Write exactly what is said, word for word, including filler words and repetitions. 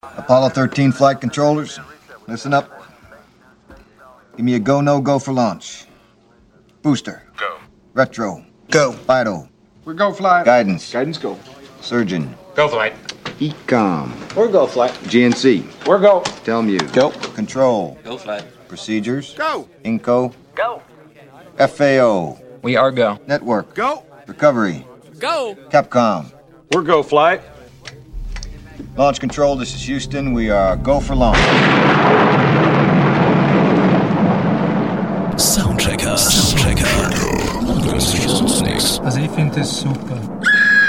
Apollo thirteen flight controllers, listen up. Give me a go, no go for launch. Booster. Go. Retro. Go. Vital. We're go flight. Guidance. Guidance go. Surgeon. Go flight. Ecom. We're go flight. G N C. We're go. Telmuse. Go. Control. Go flight. Procedures. Go. Inco. Go. F A O. We are go. Network. Go. Recovery. Go. Capcom. We're go flight. Launch control, this is Houston. We are go for launch. Soundchecker. Soundchecker. Also ich finde das super.